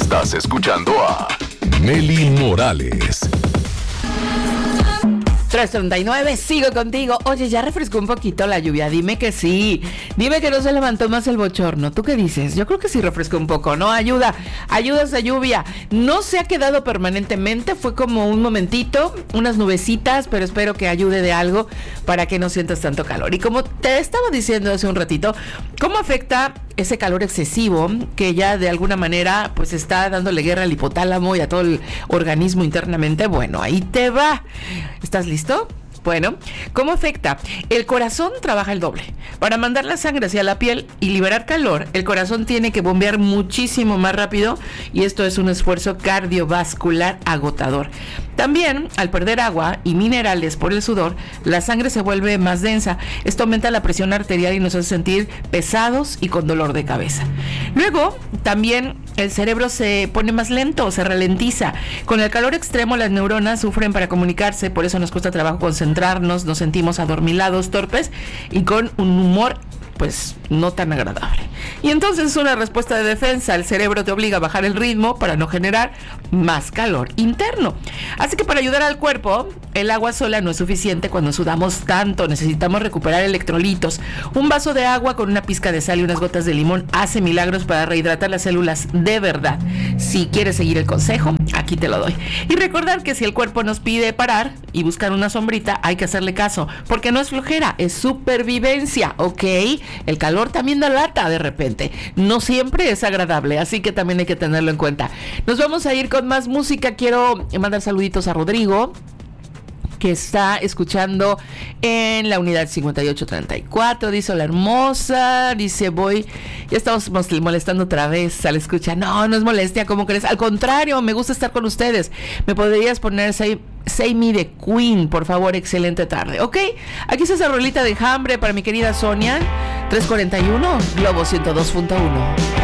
Estás escuchando a Nelly Morales. 3:39, sigo contigo. Oye, ya refrescó un poquito la lluvia. Dime que sí. Dime que no se levantó más el bochorno. ¿Tú qué dices? Yo creo que sí refrescó un poco, ¿no? Ayuda esa lluvia. No se ha quedado permanentemente. Fue como un momentito, unas nubecitas, pero espero que ayude de algo para que no sientas tanto calor. Y como te estaba diciendo hace un ratito, ¿cómo afecta ese calor excesivo que ya de alguna manera pues está dándole guerra al hipotálamo y a todo el organismo internamente? Bueno, ahí te va. ¿Estás listo? Bueno, ¿cómo afecta? El corazón trabaja el doble. Para mandar la sangre hacia la piel y liberar calor, el corazón tiene que bombear muchísimo más rápido y esto es un esfuerzo cardiovascular agotador. También, al perder agua y minerales por el sudor, la sangre se vuelve más densa. Esto aumenta la presión arterial y nos hace sentir pesados y con dolor de cabeza. Luego, también el cerebro se pone más lento, se ralentiza. Con el calor extremo, las neuronas sufren para comunicarse, por eso nos cuesta trabajo concentrarnos, nos sentimos adormilados, torpes y con un humor pues no tan agradable. Y entonces es una respuesta de defensa. El cerebro te obliga a bajar el ritmo para no generar más calor interno. Así que para ayudar al cuerpo, el agua sola no es suficiente cuando sudamos tanto. Necesitamos recuperar electrolitos. Un vaso de agua con una pizca de sal y unas gotas de limón hace milagros para rehidratar las células de verdad. Si quieres seguir el consejo, aquí te lo doy. Y recordar que si el cuerpo nos pide parar y buscar una sombrita, hay que hacerle caso, porque no es flojera, es supervivencia, ¿ok? El calor también da lata de repente. No siempre es agradable, así que también hay que tenerlo en cuenta. Nos vamos a ir con más música. Quiero mandar saluditos a Rodrigo, que está escuchando en la unidad 5834. Dice: hola hermosa. Dice: ya estamos molestando otra vez al escucha. No es molestia, ¿cómo crees? Al contrario, me gusta estar con ustedes. ¿Me podrías poner Say Me de Queen, por favor? Excelente tarde. Ok, aquí está esa rolita de Enjambre para mi querida Sonia. 341 Globo 102.1.